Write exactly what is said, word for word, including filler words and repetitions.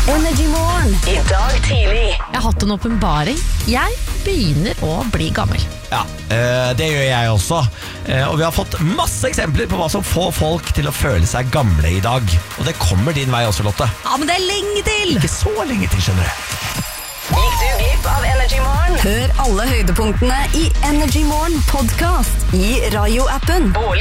Energy Morgen. I dag tidlig. Jeg har hatt en åpenbaring. Jeg begynner å bli gammel. Ja, det gjør jeg også. Og vi har fått masse eksempler på hva som får folk til å føle seg gamle i dag. Og det kommer din vei også, Lotte. Ja, men det er lenge til. Ikke så lenge til, skjønner du. Gikk du glipp av Energy Morgen? Hør alle høydepunktene i Energy Morgen podcast i Radio-appen.